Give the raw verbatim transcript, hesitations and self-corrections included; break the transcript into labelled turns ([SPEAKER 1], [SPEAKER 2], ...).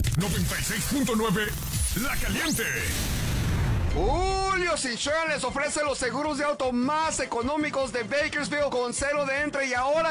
[SPEAKER 1] noventa y seis punto nueve La Caliente.
[SPEAKER 2] Julio Citroën les ofrece los seguros de auto más económicos de Bakersfield con cero de entre y ahora